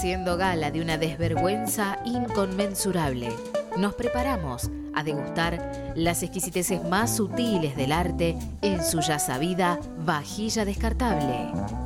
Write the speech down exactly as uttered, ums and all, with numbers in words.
haciendo gala de una desvergüenza inconmensurable. Nos preparamos a degustar las exquisiteces más sutiles del arte en su ya sabida vajilla descartable.